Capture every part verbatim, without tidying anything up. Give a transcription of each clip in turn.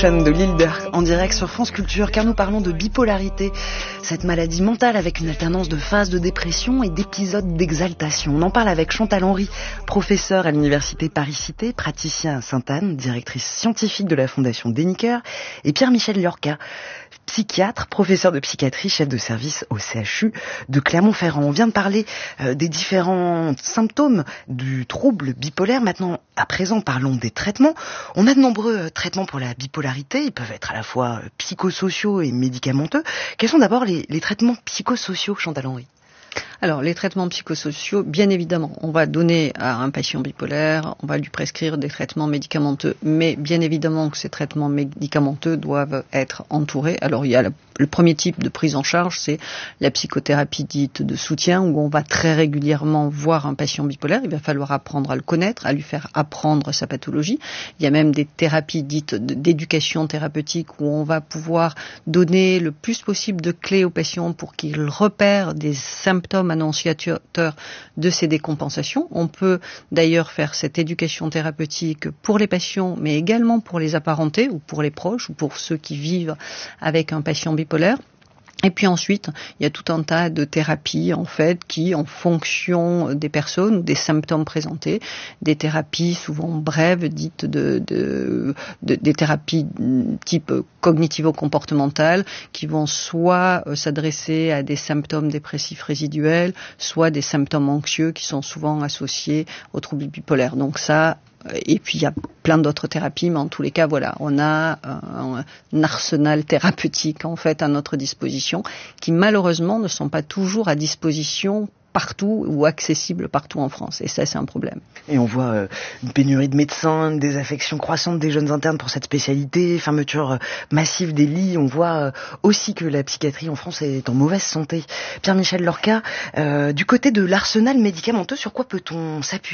Ocean de Lilder en direct sur France Culture, car nous parlons de bipolarité, cette maladie mentale avec une alternance de phases de dépression et d'épisodes d'exaltation. On en parle avec Chantal Henry, professeure à l'université Paris-Cité, praticien à Sainte-Anne, directrice scientifique de la fondation Deniker, et Pierre-Michel Llorca, psychiatre, professeur de psychiatrie, chef de service au C H U de Clermont-Ferrand. On vient de parler euh, des différents symptômes du trouble bipolaire. Maintenant, à présent, parlons des traitements. On a de nombreux euh, traitements pour la bipolarité. Ils peuvent être à la fois euh, psychosociaux et médicamenteux. Quels sont d'abord les, les traitements psychosociaux, Chantal Henry ? Alors, les traitements psychosociaux, bien évidemment, on va donner à un patient bipolaire, on va lui prescrire des traitements médicamenteux, mais bien évidemment que ces traitements médicamenteux doivent être entourés. Alors, il y a le, le premier type de prise en charge, c'est la psychothérapie dite de soutien, où on va très régulièrement voir un patient bipolaire. Il va falloir apprendre à le connaître, à lui faire apprendre sa pathologie. Il y a même des thérapies dites d'éducation thérapeutique, où on va pouvoir donner le plus possible de clés aux patients pour qu'ils repèrent des symptômes annonciateurs de ces décompensations. On peut d'ailleurs faire cette éducation thérapeutique pour les patients, mais également pour les apparentés ou pour les proches ou pour ceux qui vivent avec un patient bipolaire. Et puis ensuite, il y a tout un tas de thérapies, en fait, qui, en fonction des personnes ou des symptômes présentés, des thérapies souvent brèves, dites de, de, de des thérapies type cognitivo-comportementales, qui vont soit s'adresser à des symptômes dépressifs résiduels, soit des symptômes anxieux qui sont souvent associés aux troubles bipolaires. Donc ça, et puis il y a plein d'autres thérapies, mais en tous les cas, voilà, on a un, un arsenal thérapeutique en fait à notre disposition, qui malheureusement ne sont pas toujours à disposition partout ou accessibles partout en France. Et ça, c'est un problème. Et on voit euh, une pénurie de médecins, une désaffection croissante des jeunes internes pour cette spécialité, fermeture euh, massive des lits. On voit euh, aussi que la psychiatrie en France est en mauvaise santé. Pierre-Michel Llorca, euh, du côté de l'arsenal médicamenteux, sur quoi peut-on s'appuyer ?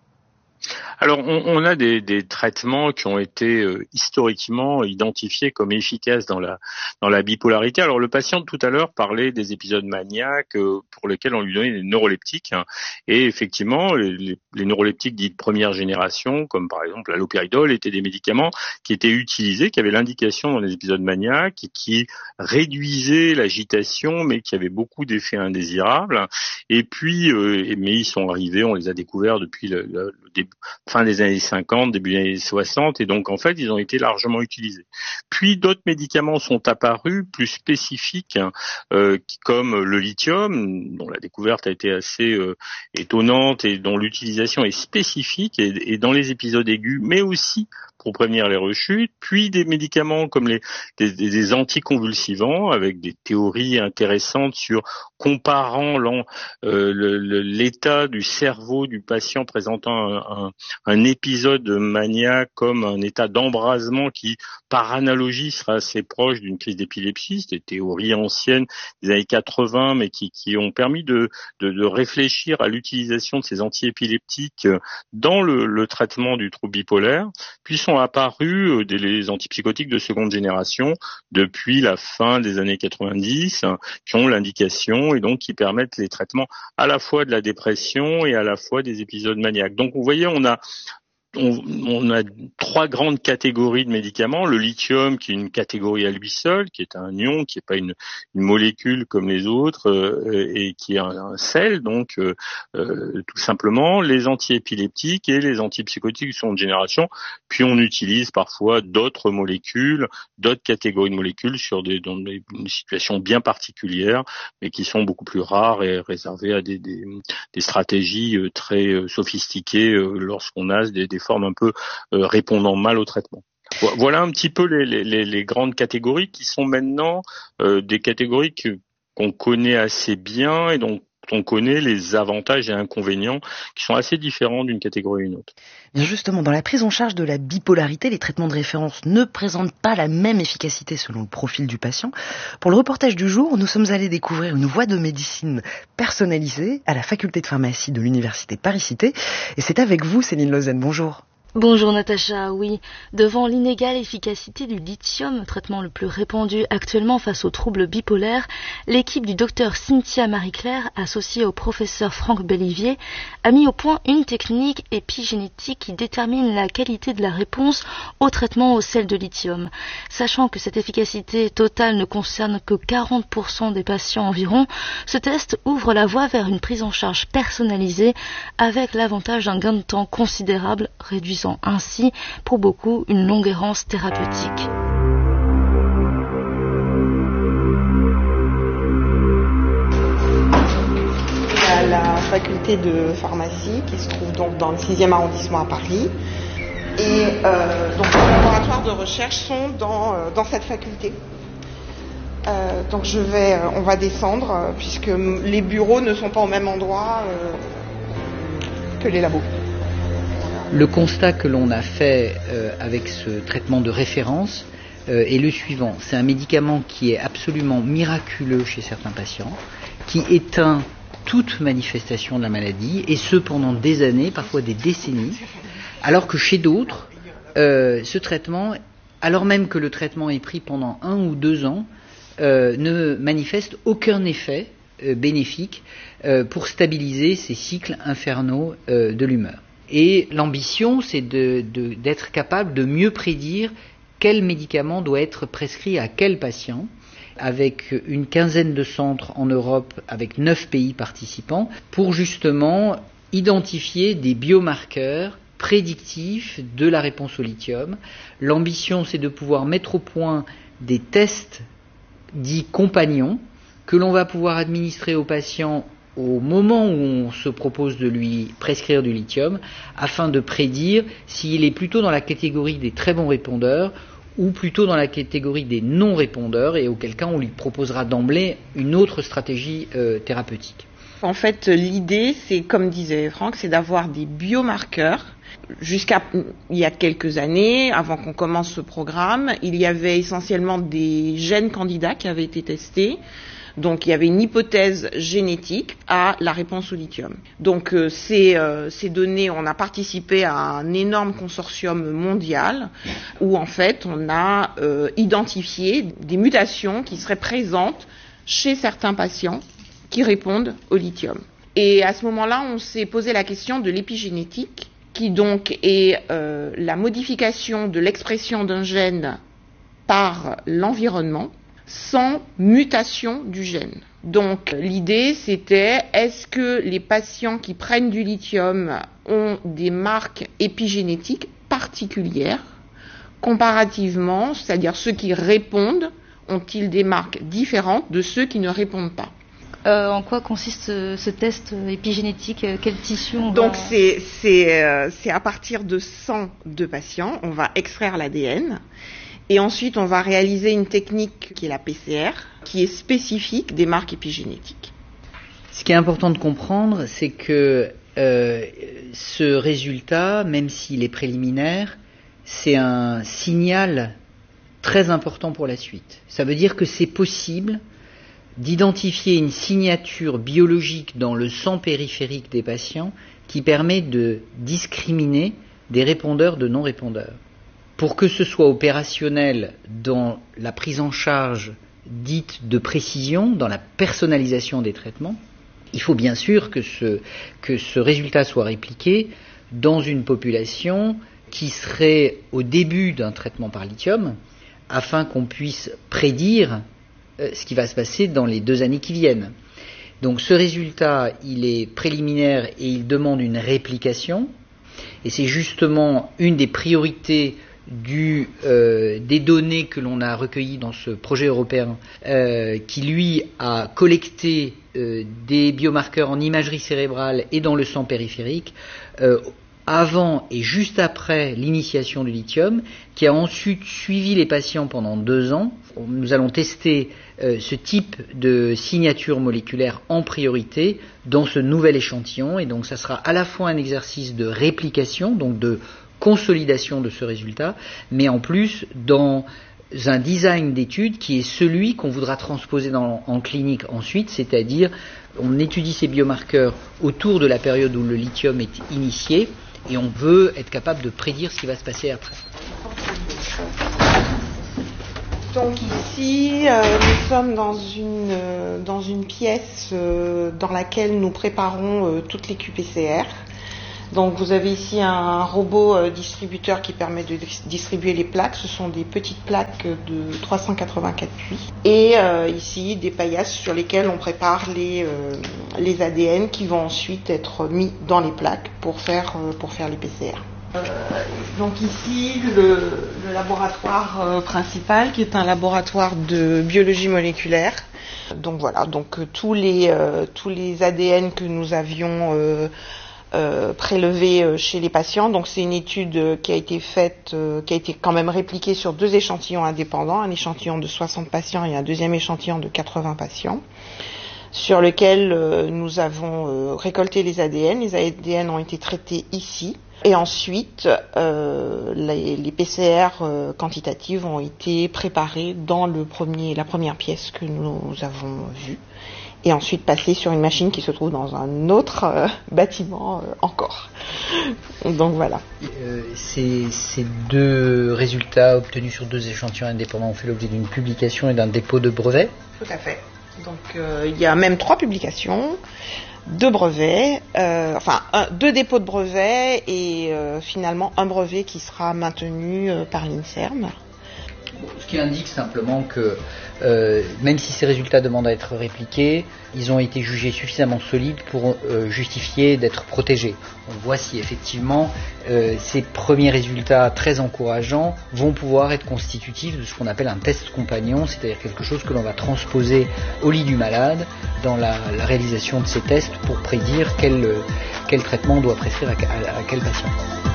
Alors, on, on a des, des traitements qui ont été euh, historiquement identifiés comme efficaces dans la dans la bipolarité. Alors, le patient tout à l'heure parlait des épisodes maniaques euh, pour lesquels on lui donnait des neuroleptiques. Hein, et effectivement, les, les neuroleptiques dites première génération, comme par exemple l'halopéridol, étaient des médicaments qui étaient utilisés, qui avaient l'indication dans les épisodes maniaques et qui réduisaient l'agitation, mais qui avaient beaucoup d'effets indésirables. Et puis, euh, mais ils sont arrivés, on les a découverts depuis le, le, le début, fin des années cinquante, début des années soixante, et donc en fait ils ont été largement utilisés. Puis d'autres médicaments sont apparus plus spécifiques, hein, euh, comme le lithium, dont la découverte a été assez euh, étonnante et dont l'utilisation est spécifique et, et dans les épisodes aigus, mais aussi pour prévenir les rechutes, puis des médicaments comme les des, des anticonvulsivants avec des théories intéressantes sur comparant euh, le, le, l'état du cerveau du patient présentant un, un, un épisode maniaque comme un état d'embrasement qui, par analogie, sera assez proche d'une crise d'épilepsie. C'est des théories anciennes des années quatre-vingts, mais qui, qui ont permis de, de, de réfléchir à l'utilisation de ces antiépileptiques dans le, le traitement du trouble bipolaire. Puis sont apparus des les antipsychotiques de seconde génération depuis la fin des années quatre-vingt-dix, qui ont l'indication et donc qui permettent les traitements à la fois de la dépression et à la fois des épisodes maniaques. Donc vous voyez, on a On, on a trois grandes catégories de médicaments. Le lithium, qui est une catégorie à lui seul, qui est un ion, qui n'est pas une, une molécule comme les autres, euh, et qui est un, un sel, donc euh, euh, tout simplement. Les antiépileptiques et les antipsychotiques de seconde génération. Puis on utilise parfois d'autres molécules, d'autres catégories de molécules sur des, dans des situations bien particulières, mais qui sont beaucoup plus rares et réservées à des, des, des stratégies très sophistiquées lorsqu'on a des, des formes un peu euh, répondant mal au traitement. Voilà un petit peu les, les, les grandes catégories qui sont maintenant euh, des catégories que, qu'on connaît assez bien et dont on connaît les avantages et inconvénients qui sont assez différents d'une catégorie à une autre. Bien justement, dans la prise en charge de la bipolarité, les traitements de référence ne présentent pas la même efficacité selon le profil du patient. Pour le reportage du jour, nous sommes allés découvrir une voie de médecine personnalisée à la faculté de pharmacie de l'université Paris-Cité. Et c'est avec vous, Céline Lausanne. Bonjour. Bonjour Natacha, oui. Devant l'inégale efficacité du lithium, traitement le plus répandu actuellement face aux troubles bipolaires, l'équipe du docteur Cynthia Marie-Claire, associée au professeur Franck Bellivier, a mis au point une technique épigénétique qui détermine la qualité de la réponse au traitement au sel de lithium. Sachant que cette efficacité totale ne concerne que quarante pour cent des patients environ, ce test ouvre la voie vers une prise en charge personnalisée avec l'avantage d'un gain de temps considérable, réduisant ainsi, pour beaucoup, une longue errance thérapeutique. Il y a la faculté de pharmacie qui se trouve donc dans le sixième arrondissement à Paris. Et euh, donc les laboratoires de recherche sont dans, euh, dans cette faculté. Euh, donc je vais, euh, on va descendre euh, puisque les bureaux ne sont pas au même endroit euh, que les labos. Le constat que l'on a fait euh, avec ce traitement de référence euh, est le suivant. C'est un médicament qui est absolument miraculeux chez certains patients, qui éteint toute manifestation de la maladie, et ce pendant des années, parfois des décennies, alors que chez d'autres, euh, ce traitement, alors même que le traitement est pris pendant un ou deux ans, euh, ne manifeste aucun effet euh, bénéfique euh, pour stabiliser ces cycles infernaux euh, de l'humeur. Et l'ambition, c'est de, de, d'être capable de mieux prédire quel médicament doit être prescrit à quel patient, avec une quinzaine de centres en Europe, avec neuf pays participants, pour justement identifier des biomarqueurs prédictifs de la réponse au lithium. L'ambition, c'est de pouvoir mettre au point des tests dits compagnons, que l'on va pouvoir administrer aux patients au moment où on se propose de lui prescrire du lithium, afin de prédire s'il est plutôt dans la catégorie des très bons répondeurs ou plutôt dans la catégorie des non-répondeurs, et auquel cas on lui proposera d'emblée une autre stratégie euh, thérapeutique. En fait, l'idée, c'est, comme disait Franck, c'est d'avoir des biomarqueurs. Jusqu'à il y a quelques années, avant qu'on commence ce programme, il y avait essentiellement des gènes candidats qui avaient été testés. Donc il y avait une hypothèse génétique à la réponse au lithium. Donc euh, ces, euh, ces données, on a participé à un énorme consortium mondial où en fait on a euh, identifié des mutations qui seraient présentes chez certains patients qui répondent au lithium. Et à ce moment-là, on s'est posé la question de l'épigénétique, qui donc est euh, la modification de l'expression d'un gène par l'environnement, sans mutation du gène. Donc l'idée c'était, est-ce que les patients qui prennent du lithium ont des marques épigénétiques particulières comparativement, c'est-à-dire ceux qui répondent ont-ils des marques différentes de ceux qui ne répondent pas? Euh, en quoi consiste ce, ce test épigénétique? Quel tissu on Donc va... c'est, c'est, euh, c'est à partir de sang de patients, on va extraire l'A D N. Et ensuite, on va réaliser une technique qui est la P C R, qui est spécifique des marques épigénétiques. Ce qui est important de comprendre, c'est que euh, ce résultat, même s'il est préliminaire, c'est un signal très important pour la suite. Ça veut dire que c'est possible d'identifier une signature biologique dans le sang périphérique des patients qui permet de discriminer des répondeurs de non-répondeurs. Pour que ce soit opérationnel dans la prise en charge dite de précision, dans la personnalisation des traitements, il faut bien sûr que ce, que ce résultat soit répliqué dans une population qui serait au début d'un traitement par lithium, afin qu'on puisse prédire euh, ce qui va se passer dans les deux années qui viennent. Donc ce résultat, il est préliminaire et il demande une réplication, et c'est justement une des priorités Du, euh, des données que l'on a recueillies dans ce projet européen euh, qui lui a collecté euh, des biomarqueurs en imagerie cérébrale et dans le sang périphérique euh, avant et juste après l'initiation du lithium, qui a ensuite suivi les patients pendant deux ans. Nous allons tester euh, ce type de signature moléculaire en priorité dans ce nouvel échantillon, et donc ça sera à la fois un exercice de réplication, donc de consolidation de ce résultat, mais en plus dans un design d'étude qui est celui qu'on voudra transposer dans, en clinique ensuite, c'est-à-dire on étudie ces biomarqueurs autour de la période où le lithium est initié, Et on veut être capable de prédire ce qui va se passer après. Donc ici, euh, nous sommes dans une, euh, dans une pièce euh, dans laquelle nous préparons euh, toutes les Q P C R. Donc vous avez ici un robot euh, distributeur qui permet de distribuer les plaques. Ce sont des petites plaques de trois cent quatre-vingt-quatre puits. Et euh, ici des paillasses sur lesquelles on prépare les, euh, les A D N qui vont ensuite être mis dans les plaques pour faire, euh, pour faire les P C R. Euh, donc ici le, le laboratoire euh, principal qui est un laboratoire de biologie moléculaire. Donc voilà, donc euh, tous les euh, tous les A D N que nous avions euh, euh, prélevés euh, chez les patients. Donc c'est une étude euh, qui a été faite, euh, qui a été quand même répliquée sur deux échantillons indépendants, un échantillon de soixante patients et un deuxième échantillon de quatre-vingts patients, sur lequel euh, nous avons euh, récolté les A D N. Les A D N ont été traités ici. Et ensuite, euh, les, les P C R euh, quantitatives ont été préparées dans le premier, la première pièce que nous avons vue, et ensuite passées sur une machine qui se trouve dans un autre euh, bâtiment euh, encore. Donc voilà. Euh, ces, ces deux résultats obtenus sur deux échantillons indépendants ont fait l'objet d'une publication et d'un dépôt de brevet. Tout à fait. Donc euh, il y a même trois publications. Deux brevets, euh, enfin un, deux dépôts de brevets et euh, finalement un brevet qui sera maintenu euh, par l'INSERM. Ce qui indique simplement que euh, même si ces résultats demandent à être répliqués, ils ont été jugés suffisamment solides pour euh, justifier d'être protégés. On voit si effectivement euh, ces premiers résultats très encourageants vont pouvoir être constitutifs de ce qu'on appelle un test compagnon, c'est-à-dire quelque chose que l'on va transposer au lit du malade dans la, la réalisation de ces tests pour prédire quel, quel traitement on doit prescrire à, à, à quel patient.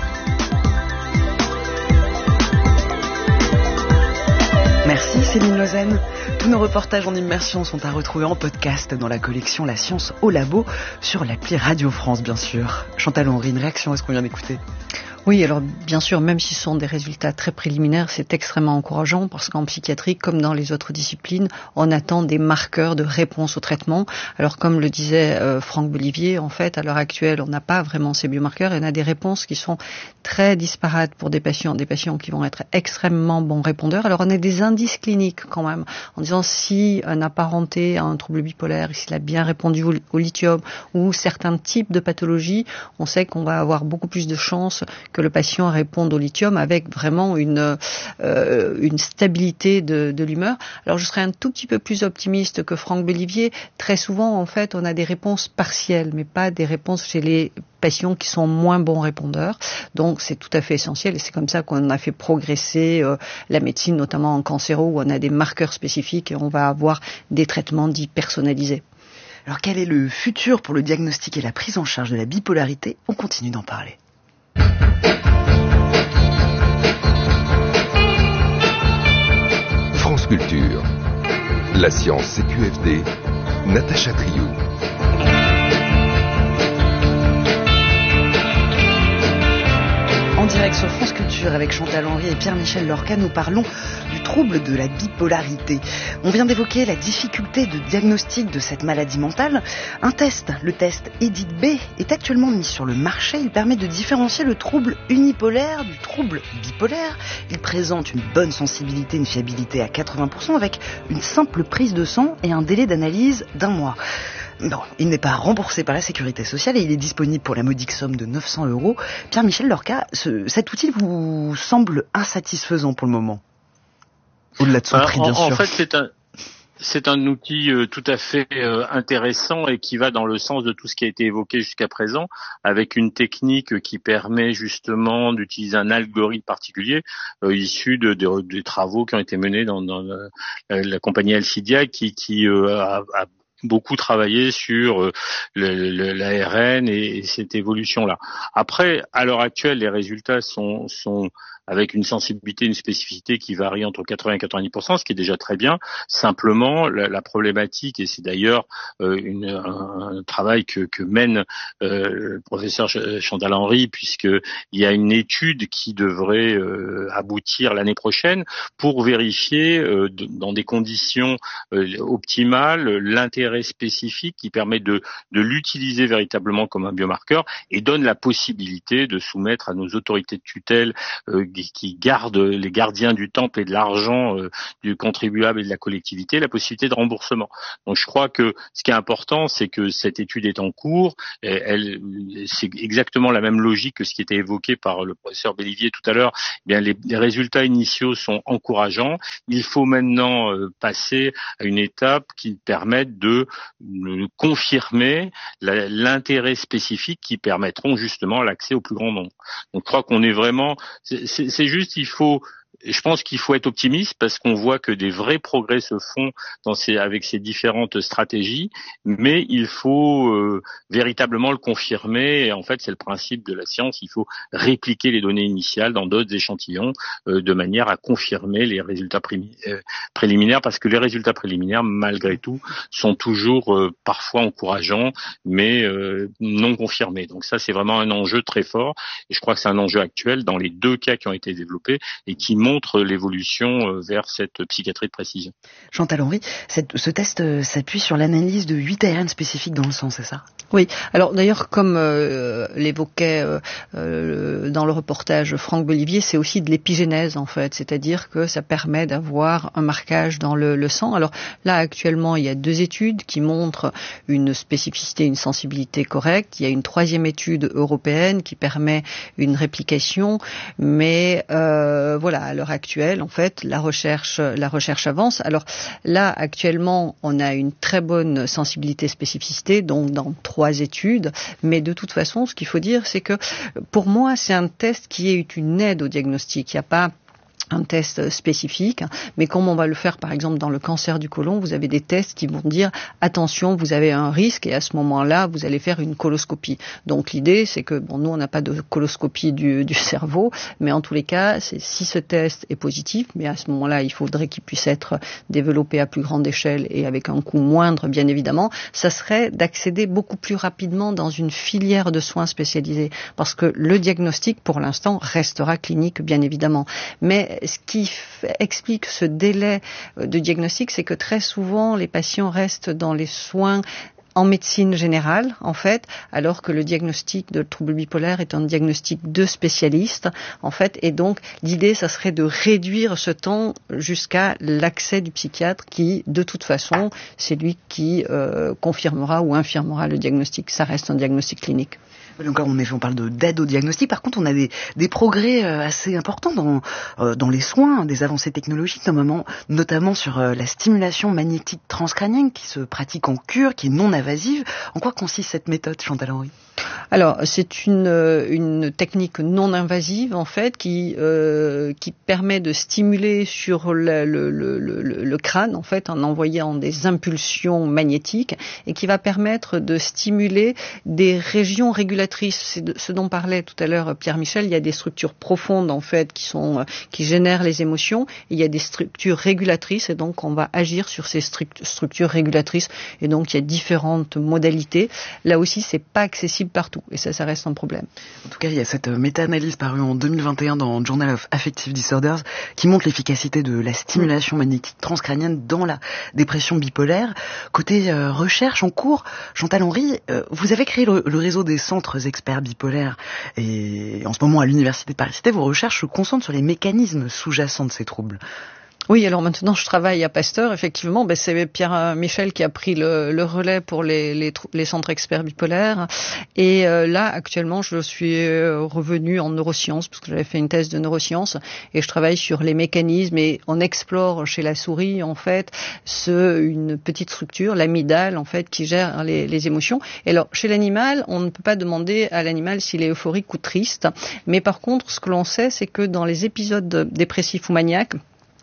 Merci Céline Lausanne. Tous nos reportages en immersion sont à retrouver en podcast dans la collection La Science au Labo sur l'appli Radio France, bien sûr. Chantal Henry, une réaction à ce qu'on vient d'écouter? Oui, alors bien sûr, même si ce sont des résultats très préliminaires, c'est extrêmement encourageant parce qu'en psychiatrie, comme dans les autres disciplines, on attend des marqueurs de réponse au traitement. Alors comme le disait euh, Franck Bellivier, en fait, à l'heure actuelle, on n'a pas vraiment ces biomarqueurs et on a des réponses qui sont très disparates pour des patients, des patients qui vont être extrêmement bons répondeurs. Alors on a des indices cliniques quand même, en disant si un apparenté à un trouble bipolaire, s'il a bien répondu au, au lithium ou certains types de pathologies, on sait qu'on va avoir beaucoup plus de chances que le patient réponde au lithium avec vraiment une, euh, une stabilité de, de l'humeur. Alors je serais un tout petit peu plus optimiste que Franck Bellivier. Très souvent, en fait, on a des réponses partielles, mais pas des réponses chez les patients qui sont moins bons répondeurs. Donc c'est tout à fait essentiel et c'est comme ça qu'on a fait progresser euh, la médecine, notamment en cancéro, où on a des marqueurs spécifiques et on va avoir des traitements dits personnalisés. Alors quel est le futur pour le diagnostic et la prise en charge de la bipolarité? On continue d'en parler. France Culture. La science C Q F D. Natacha Triou. En direct sur France Culture avec Chantal Henry et Pierre-Michel Lorca, nous parlons du trouble de la bipolarité. On vient d'évoquer la difficulté de diagnostic de cette maladie mentale. Un test, le test EDIT-B, est actuellement mis sur le marché. Il permet de différencier le trouble unipolaire du trouble bipolaire. Il présente une bonne sensibilité, une fiabilité à quatre-vingts pour cent avec une simple prise de sang et un délai d'analyse d'un mois. Bon, il n'est pas remboursé par la sécurité sociale et il est disponible pour la modique somme de neuf cents euros. Pierre-Michel Lorca, ce, cet outil vous semble insatisfaisant pour le moment? Au-delà de son Alors, prix, bien en, sûr. En fait, c'est un, c'est un outil euh, tout à fait euh, intéressant et qui va dans le sens de tout ce qui a été évoqué jusqu'à présent, avec une technique qui permet justement d'utiliser un algorithme particulier euh, issu de, de, des travaux qui ont été menés dans, dans la, la compagnie Alcidia qui, qui euh, a, a beaucoup travaillé sur euh, l'A R N et, et cette évolution-là. Après, à l'heure actuelle, les résultats sont, sont avec une sensibilité, une spécificité qui varie entre quatre-vingts et quatre-vingt-dix pour cent, ce qui est déjà très bien. Simplement, la, la problématique, et c'est d'ailleurs euh, une, un, un travail que, que mène euh, le professeur Chantal Henry, puisqu'il y a une étude qui devrait euh, aboutir l'année prochaine pour vérifier euh, de, dans des conditions euh, optimales l'intérêt spécifique qui permet de, de l'utiliser véritablement comme un biomarqueur et donne la possibilité de soumettre à nos autorités de tutelle euh, qui gardent les gardiens du temple et de l'argent euh, du contribuable et de la collectivité la possibilité de remboursement. Donc je crois que ce qui est important, c'est que cette étude est en cours. Et elle, c'est exactement la même logique que ce qui était évoqué par le professeur Bellivier tout à l'heure. Eh bien, les, les résultats initiaux sont encourageants. Il faut maintenant euh, passer à une étape qui permette de euh, confirmer la, l'intérêt spécifique qui permettront justement l'accès au plus grand nombre. Donc je crois qu'on est vraiment, c'est, c'est, c'est juste, il faut je pense qu'il faut être optimiste parce qu'on voit que des vrais progrès se font dans ces, avec ces différentes stratégies, mais il faut euh, véritablement le confirmer. Et en fait, c'est le principe de la science. Il faut répliquer les données initiales dans d'autres échantillons euh, de manière à confirmer les résultats primi- euh, préliminaires, parce que les résultats préliminaires, malgré tout, sont toujours euh, parfois encourageants, mais euh, non confirmés. Donc ça, c'est vraiment un enjeu très fort. Et je crois que c'est un enjeu actuel dans les deux cas qui ont été développés et qui montre l'évolution vers cette psychiatrie de précision. Chantal Henry, cette, ce test s'appuie sur l'analyse de huit A R N spécifiques dans le sang, c'est ça ? Oui. Alors d'ailleurs, comme euh, l'évoquait euh, euh, dans le reportage Franck Bellivier, c'est aussi de l'épigénèse en fait, c'est-à-dire que ça permet d'avoir un marquage dans le, le sang. Alors là, actuellement, il y a deux études qui montrent une spécificité, une sensibilité correcte. Il y a une troisième étude européenne qui permet une réplication, mais euh, voilà. À l'heure actuelle, en fait, la recherche, la recherche avance. Alors là, actuellement, on a une très bonne sensibilité spécificité, donc dans trois études. Mais de toute façon, ce qu'il faut dire, c'est que pour moi, c'est un test qui est une aide au diagnostic. Il n'y a pas un test spécifique, mais comme on va le faire par exemple dans le cancer du côlon, vous avez des tests qui vont dire attention, vous avez un risque et à ce moment-là, vous allez faire une coloscopie. Donc l'idée, c'est que bon, nous on n'a pas de coloscopie du, du cerveau, mais en tous les cas, c'est, si ce test est positif, mais à ce moment-là, il faudrait qu'il puisse être développé à plus grande échelle et avec un coût moindre, bien évidemment, ça serait d'accéder beaucoup plus rapidement dans une filière de soins spécialisés, parce que le diagnostic, pour l'instant, restera clinique, bien évidemment, mais ce qui f- explique ce délai de diagnostic, c'est que très souvent, les patients restent dans les soins en médecine générale, en fait, alors que le diagnostic de trouble bipolaire est un diagnostic de spécialiste, en fait, et donc l'idée, ça serait de réduire ce temps jusqu'à l'accès du psychiatre qui, de toute façon, c'est lui qui euh, confirmera ou infirmera le diagnostic. Ça reste un diagnostic clinique. Encore, on, est, on parle de, d'aide au diagnostic. Par contre, on a des, des progrès euh, assez importants dans, euh, dans les soins, des avancées technologiques, notamment, notamment sur euh, la stimulation magnétique transcrânienne qui se pratique en cure, qui est non invasive. En quoi consiste cette méthode, Chantal Henry ? Alors, c'est une, une technique non invasive, en fait, qui, euh, qui permet de stimuler sur le, le, le, le, le crâne, en fait, en envoyant des impulsions magnétiques, et qui va permettre de stimuler des régions régulatrices. C'est de, ce dont parlait tout à l'heure Pierre Michel. Il y a des structures profondes, en fait, qui sont, qui génèrent les émotions, et il y a des structures régulatrices, et donc on va agir sur ces structures régulatrices, et donc il y a différentes modalités. Là aussi, c'est pas accessible partout. Et ça, ça reste un problème. En tout cas, il y a cette méta-analyse parue en deux mille vingt et un dans Journal of Affective Disorders qui montre l'efficacité de la stimulation magnétique transcrânienne dans la dépression bipolaire. Côté euh, recherche en cours, Chantal Henry, euh, vous avez créé le, le réseau des centres experts bipolaires et en ce moment à l'Université de Paris-Cité, vos recherches se concentrent sur les mécanismes sous-jacents de ces troubles. Oui, alors maintenant je travaille à Pasteur, effectivement, ben c'est Pierre Michel qui a pris le, le relais pour les, les, les centres experts bipolaires. Et euh, là, actuellement, je suis revenue en neurosciences, parce que j'avais fait une thèse de neurosciences, et je travaille sur les mécanismes, et on explore chez la souris, en fait, ce, une petite structure, l'amygdale, en fait, qui gère les, les émotions. Et alors, chez l'animal, on ne peut pas demander à l'animal s'il est euphorique ou triste, mais par contre, ce que l'on sait, c'est que dans les épisodes dépressifs ou maniaques,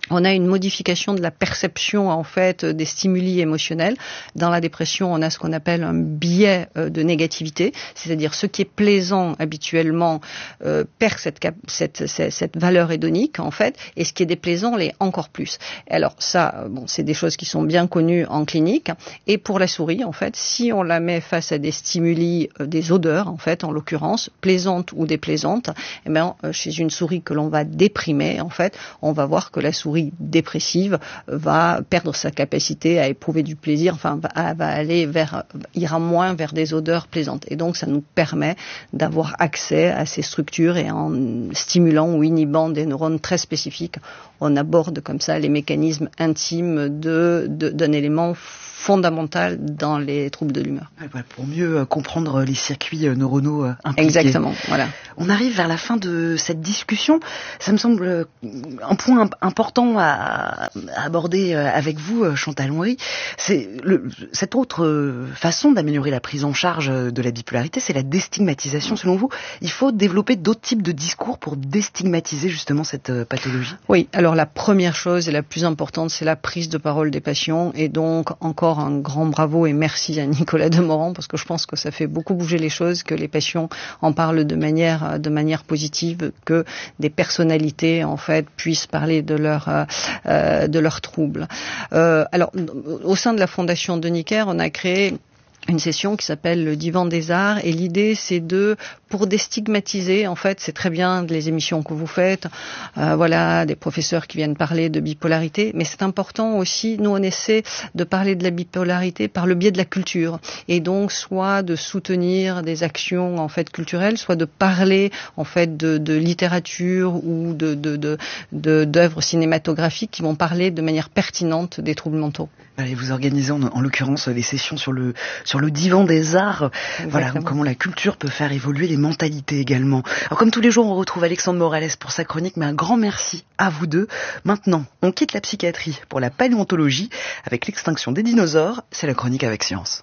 on a une modification de la perception en fait des stimuli émotionnels. Dans la dépression, on a ce qu'on appelle un biais de négativité, c'est-à-dire ce qui est plaisant habituellement euh, perd cette, cap- cette, cette, cette valeur hédonique en fait, et ce qui est déplaisant l'est encore plus. Alors ça, bon, c'est des choses qui sont bien connues en clinique. Et pour la souris, en fait, si on la met face à des stimuli, euh, des odeurs en fait, en l'occurrence, plaisantes ou déplaisantes, eh bien, euh, chez une souris que l'on va déprimer, en fait, on va voir que la souris dépressive va perdre sa capacité à éprouver du plaisir, enfin va, va aller vers, ira moins vers des odeurs plaisantes. Et donc ça nous permet d'avoir accès à ces structures et en stimulant ou inhibant des neurones très spécifiques, on aborde comme ça les mécanismes intimes de, de, d'un élément fondamental dans les troubles de l'humeur. Pour mieux comprendre les circuits neuronaux impliqués. Exactement, voilà. On arrive vers la fin de cette discussion. Ça me semble un point important à, à aborder avec vous, Chantal Henry. C'est le, cette autre façon d'améliorer la prise en charge de la bipolarité, c'est la déstigmatisation. Selon vous, il faut développer d'autres types de discours pour déstigmatiser justement cette pathologie? Oui, alors la première chose et la plus importante, c'est la prise de parole des patients, et donc encore un grand bravo et merci à Nicolas Demorand, parce que je pense que ça fait beaucoup bouger les choses, que les patients en parlent de manière, de manière positive, que des personnalités en fait puissent parler de leurs euh, de leurs troubles. Euh, alors, au sein de la Fondation Denis Kerr, on a créé une session qui s'appelle le Divan des Arts, et l'idée c'est de, pour déstigmatiser, en fait c'est très bien les émissions que vous faites, euh, voilà, des professeurs qui viennent parler de bipolarité, mais c'est important aussi, nous on essaie de parler de la bipolarité par le biais de la culture, et donc soit de soutenir des actions en fait culturelles, soit de parler en fait de, de littérature ou de, de, de, de, d'œuvres cinématographiques qui vont parler de manière pertinente des troubles mentaux. Et vous organisez en, en l'occurrence des sessions sur le sur le divan des arts. Exactement. Voilà comment la culture peut faire évoluer les mentalités également. Alors comme tous les jours, on retrouve Alexandre Morales pour sa chronique, mais un grand merci à vous deux. Maintenant, on quitte la psychiatrie pour la paléontologie avec l'extinction des dinosaures. C'est la chronique avec science.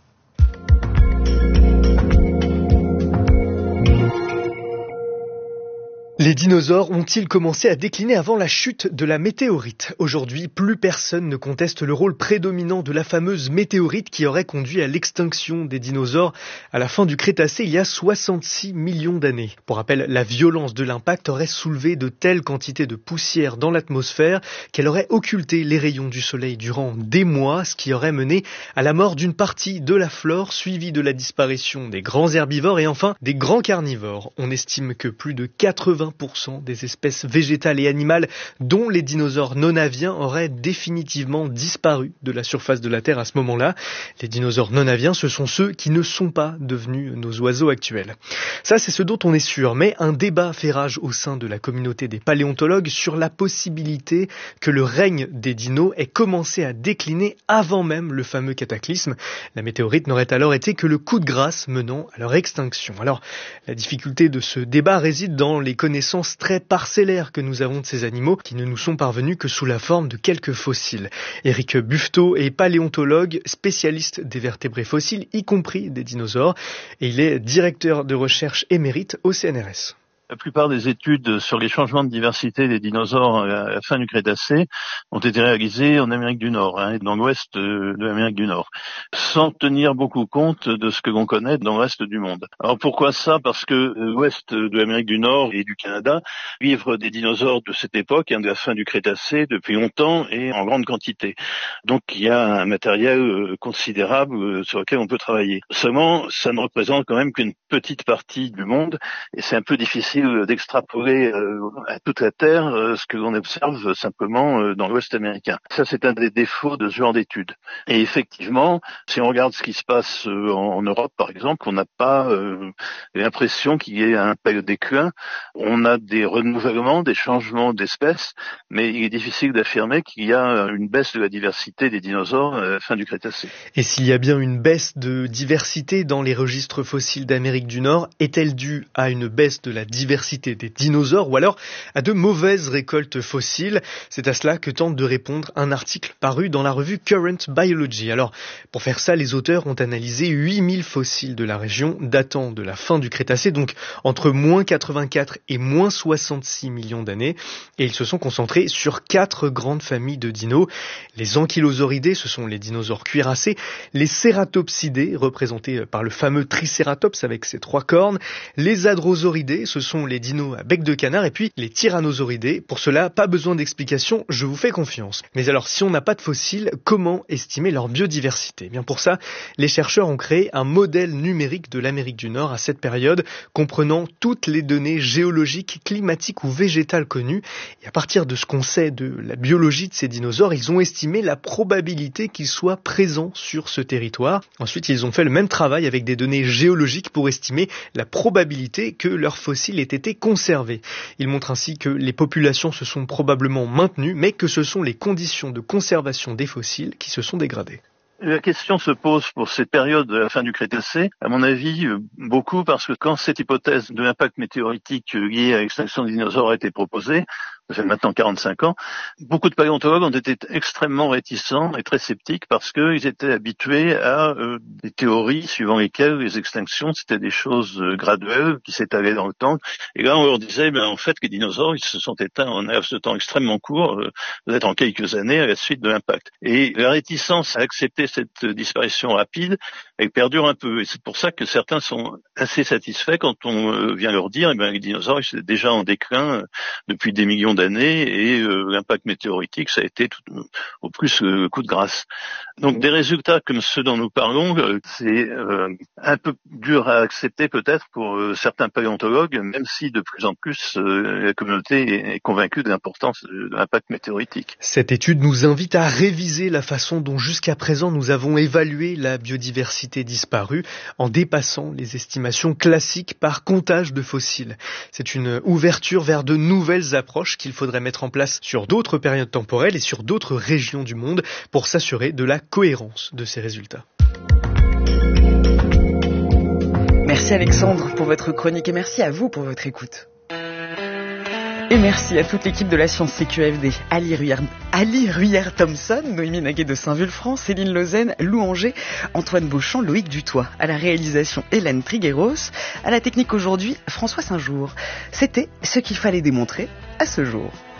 Les dinosaures ont-ils commencé à décliner avant la chute de la météorite ? Aujourd'hui, plus personne ne conteste le rôle prédominant de la fameuse météorite qui aurait conduit à l'extinction des dinosaures à la fin du Crétacé il y a soixante-six millions d'années. Pour rappel, la violence de l'impact aurait soulevé de telles quantités de poussière dans l'atmosphère qu'elle aurait occulté les rayons du soleil durant des mois, ce qui aurait mené à la mort d'une partie de la flore, suivie de la disparition des grands herbivores et enfin des grands carnivores. On estime que plus de quatre-vingts pour cent des espèces végétales et animales, dont les dinosaures non-aviens, auraient définitivement disparu de la surface de la Terre à ce moment-là. Les dinosaures non-aviens, ce sont ceux qui ne sont pas devenus nos oiseaux actuels. Ça, c'est ce dont on est sûr, mais un débat fait rage au sein de la communauté des paléontologues sur la possibilité que le règne des dinos ait commencé à décliner avant même le fameux cataclysme. La météorite n'aurait alors été que le coup de grâce menant à leur extinction. Alors, la difficulté de ce débat réside dans les connaissances très parcellaires que nous avons de ces animaux qui ne nous sont parvenus que sous la forme de quelques fossiles. Éric Buffetot est paléontologue, spécialiste des vertébrés fossiles, y compris des dinosaures, et il est directeur de recherche émérite au C N R S. La plupart des études sur les changements de diversité des dinosaures à la fin du Crétacé ont été réalisées en Amérique du Nord, hein, dans l'ouest de l'Amérique du Nord, sans tenir beaucoup compte de ce que l'on connaît dans le reste du monde. Alors pourquoi ça ? Parce que l'ouest de l'Amérique du Nord et du Canada vivent des dinosaures de cette époque, hein, de la fin du Crétacé, depuis longtemps et en grande quantité. Donc il y a un matériel considérable sur lequel on peut travailler. Seulement, ça ne représente quand même qu'une petite partie du monde et c'est un peu difficile d'extrapoler euh, à toute la Terre euh, ce que l'on observe simplement euh, dans l'Ouest américain. Ça, c'est un des défauts de ce genre d'études. Et effectivement, si on regarde ce qui se passe euh, en, en Europe, par exemple, on n'a pas euh, l'impression qu'il y ait un paléodéclin. On a des renouvellements, des changements d'espèces, mais il est difficile d'affirmer qu'il y a une baisse de la diversité des dinosaures à la fin du Crétacé. Et s'il y a bien une baisse de diversité dans les registres fossiles d'Amérique du Nord, est-elle due à une baisse de la diversité biodiversité des dinosaures ou alors à de mauvaises récoltes fossiles? C'est à cela que tente de répondre un article paru dans la revue Current Biology. Alors, pour faire ça, les auteurs ont analysé huit mille fossiles de la région datant de la fin du Crétacé, donc entre moins quatre-vingt-quatre et moins soixante-six millions d'années, et ils se sont concentrés sur quatre grandes familles de dinos. Les ankylosauridés, ce sont les dinosaures cuirassés, les cératopsidés, représentés par le fameux tricératops avec ses trois cornes, les hadrosauridés, ce sont les dinos à bec de canard, et puis les tyrannosauridés. Pour cela, pas besoin d'explication, je vous fais confiance. Mais alors, si on n'a pas de fossiles, comment estimer leur biodiversité? Eh bien pour ça, les chercheurs ont créé un modèle numérique de l'Amérique du Nord à cette période, comprenant toutes les données géologiques, climatiques ou végétales connues. Et à partir de ce qu'on sait de la biologie de ces dinosaures, ils ont estimé la probabilité qu'ils soient présents sur ce territoire. Ensuite, ils ont fait le même travail avec des données géologiques pour estimer la probabilité que leurs fossiles aient été conservés. Ils montrent ainsi que les populations se sont probablement maintenues, mais que ce sont les conditions de conservation des fossiles qui se sont dégradées. La question se pose pour cette période de la fin du Crétacé, à mon avis, beaucoup parce que quand cette hypothèse de l'impact météoritique lié à l'extinction des dinosaures a été proposée, ça fait maintenant quarante-cinq ans, beaucoup de paléontologues ont été extrêmement réticents et très sceptiques parce qu'ils étaient habitués à euh, des théories suivant lesquelles les extinctions c'était des choses euh, graduelles qui s'étalaient dans le temps. Et là, on leur disait, ben, en fait, que les dinosaures, ils se sont éteints en un laps de temps extrêmement court, euh, peut-être en quelques années à la suite de l'impact. Et la réticence à accepter cette disparition rapide, elle perdure un peu. Et c'est pour ça que certains sont assez satisfaits quand on euh, vient leur dire, eh ben, les dinosaures, ils étaient déjà en déclin euh, depuis des millions d'années et euh, l'impact météoritique, ça a été tout, au plus le euh, coup de grâce. Donc des résultats comme ceux dont nous parlons, euh, c'est euh, un peu dur à accepter peut-être pour euh, certains paléontologues, même si de plus en plus euh, la communauté est convaincue de l'importance de l'impact météoritique. Cette étude nous invite à réviser la façon dont jusqu'à présent nous avons évalué la biodiversité disparue en dépassant les estimations classiques par comptage de fossiles. C'est une ouverture vers de nouvelles approches qu'il faudrait mettre en place sur d'autres périodes temporelles et sur d'autres régions du monde pour s'assurer de la cohérence de ces résultats. Merci Alexandre pour votre chronique et merci à vous pour votre écoute. Et merci à toute l'équipe de la Science C Q F D, Ali Ruyer, Ali Ruyer-Thompson, Noémie Naguet de Saint-Vulfranc, Céline Lausanne, Lou Anger, Antoine Beauchamp, Loïc Dutoit. À la réalisation, Hélène Trigueros. À la technique aujourd'hui, François Saint-Jour. C'était ce qu'il fallait démontrer à ce jour.